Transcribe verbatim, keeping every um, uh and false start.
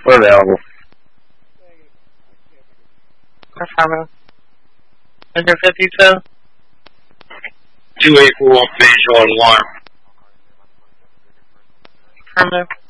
We're available. Affirmative. Under fifty-two? two eight four, visual alarm. Affirmative.